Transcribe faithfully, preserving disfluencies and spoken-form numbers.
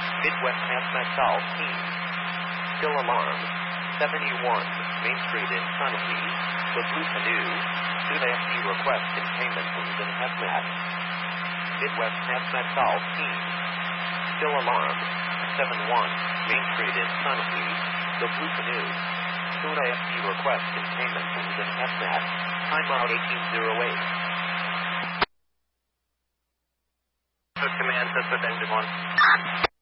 Midwest Hazmat Golf Team. Still alarmed. seventy-one Main Street in Sunapee. The Blue Canoe. Soon A F C request containment zones in Hazmat. Midwest Hazmat Golf Team. Still alarmed. seventy-one Main Street in Sunapee. The Blue Canoe. Soon A F C request containment zones in Hazmat. Timeout eighteen oh eight. Command, Cessna Engine one.